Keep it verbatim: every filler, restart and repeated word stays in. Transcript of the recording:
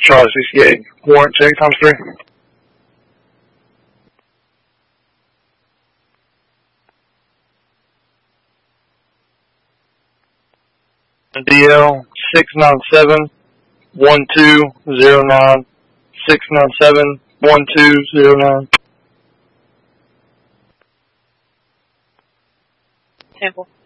Charlie sixty-eight, warrant check times three. D L six nine seven one two zero nine six nine seven one two zero nine. Temple.